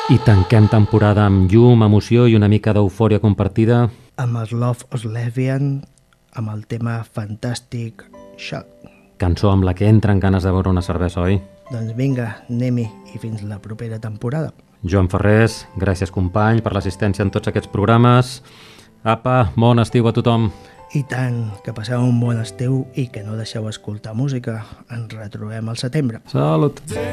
I tanquem temporada amb llum, emoció i una mica d'eufòria compartida. Amb els Love of Lesbian, amb el tema fantàstic Shot. Cançó amb la que entren ganes de beure una cervesa, oi? Doncs vinga, anem-hi i fins la propera temporada. Joan Ferrés, gràcies company per l'assistència en tots aquests programes. Apa, bon estiu a tothom. I tant, que passeu un bon estiu i que no deixeu escoltar música. Ens retrobem al setembre. Salut!